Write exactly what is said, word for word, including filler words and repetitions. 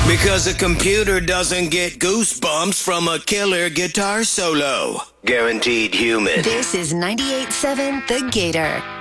Because a computer doesn't get goosebumps from a killer guitar solo. Guaranteed human. This is ninety-eight point seven The Gator.